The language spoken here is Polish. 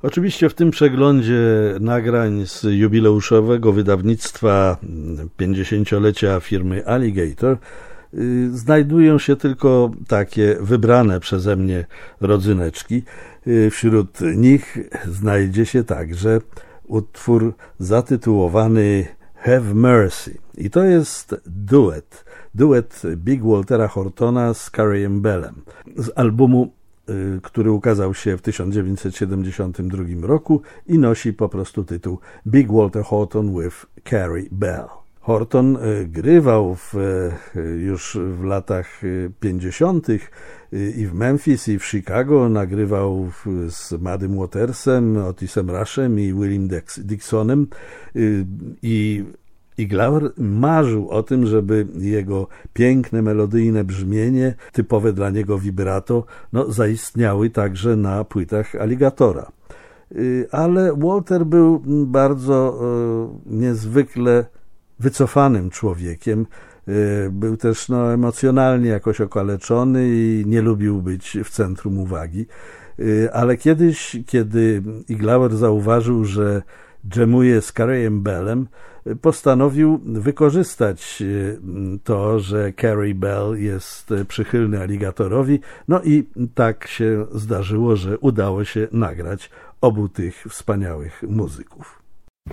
Oczywiście w tym przeglądzie nagrań z jubileuszowego wydawnictwa 50-lecia firmy Alligator znajdują się tylko takie wybrane przeze mnie rodzyneczki. Wśród nich znajdzie się także utwór zatytułowany Have Mercy. I to jest duet Big Waltera Hortona z Carey'em Bellem z albumu, który ukazał się w 1972 roku i nosi po prostu tytuł Big Walter Horton with Carey Bell. Horton grywał już w latach 50. i w Memphis, i w Chicago. Nagrywał z Muddym Watersem, Otisem Rushem i Willie Dixonem. I Glauer marzył o tym, żeby jego piękne, melodyjne brzmienie, typowe dla niego vibrato, zaistniały także na płytach Alligatora. Ale Walter był bardzo niezwykle wycofanym człowiekiem. Był też emocjonalnie jakoś okaleczony i nie lubił być w centrum uwagi. Ale kiedyś, kiedy Glauer zauważył, że dżemuje z Carey'em Bellem, postanowił wykorzystać to, że Carey Bell jest przychylny Alligatorowi. I tak się zdarzyło, że udało się nagrać obu tych wspaniałych muzyków.